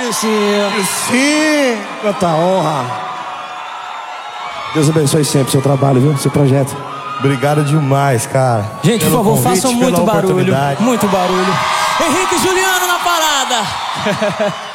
Sim. Quanta honra. Deus abençoe sempre o seu trabalho, viu? Seu projeto. Obrigado demais, cara. Gente, por favor, façam muito barulho. Muito barulho. Henrique e Juliano na parada.